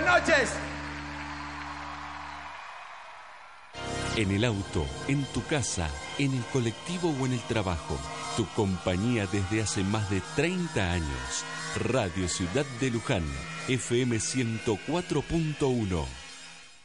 noches. En el auto, en tu casa, en el colectivo o en el trabajo. Tu compañía desde hace más de 30 años. Radio Ciudad de Luján, FM 104.1.